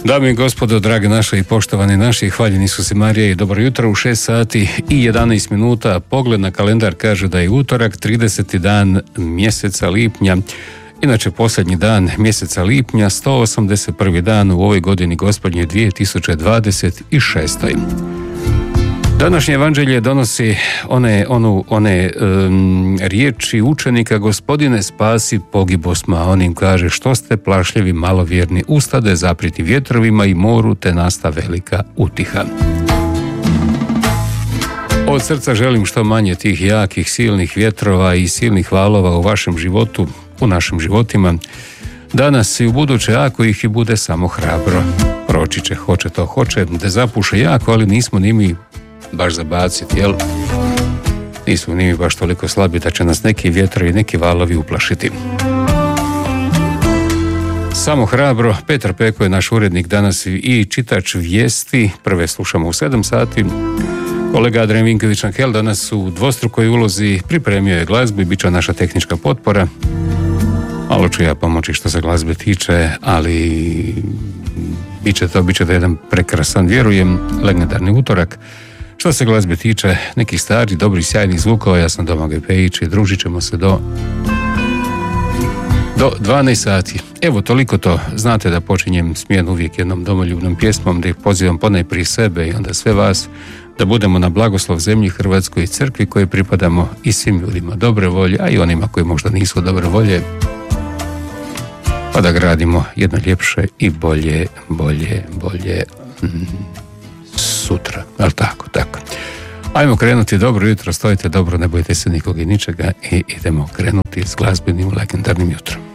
Dame i gospodo, drage naše i poštovani naši, hvaljeni su se Marija i dobro jutro u 6 sati i 11 minuta. Pogled na kalendar kaže da je utorak, 30. dan mjeseca lipnja. Inače, posljednji dan mjeseca lipnja, 181. dan u ovoj godini gospodnje 2026. Današnje evanđelje donosi one riječi učenika: Gospodine, spasi, pogibosmo. A on im kaže: što ste plašljivi, malovjerni, ustade zapriti vjetrovima i moru, te nasta velika utiha. Od srca želim što manje tih jakih, silnih vjetrova i silnih valova u vašem životu, u našim životima. Danas i u buduće, ako ih i bude samo hrabro. Proći će, hoće, da zapuše jako, ali nismo ni mi baš zabaciti, jel? Nismo ni mi baš toliko slabi da će nas neki vjetrovi, neki valovi uplašiti. Samo hrabro. Petar Peko je naš urednik danas i čitač vijesti. Prve slušamo u 7 sati. Kolega Adrian Vinković-Anhel danas u dvostrukoj ulozi pripremio je glazbu i bit će naša tehnička potpora. Malo ću ja pomoći što se glazbe tiče, ali bit će da jedan prekrasan, vjerujem, legendarni utorak. Što se glazbe tiče, nekih stari, dobrih, sjajnih zvukova, ja sam Domagoj Pejić i družit ćemo se do 12 sati. Evo, toliko to. Znate da počinjem smjen uvijek jednom domoljubnom pjesmom, da ih pozivam ponajprije sebe i onda sve vas, da budemo na blagoslov zemlji Hrvatskoj i crkvi koje pripadamo i svim ljudima dobre volje, a i onima koji možda nisu dobre volje, pa da gradimo jedno ljepše i bolje sutra. Ali tako. Ajmo krenuti. Dobro jutro, stojite dobro, ne bojite se nikoga i ničega i idemo krenuti s glazbenim legendarnim jutrom.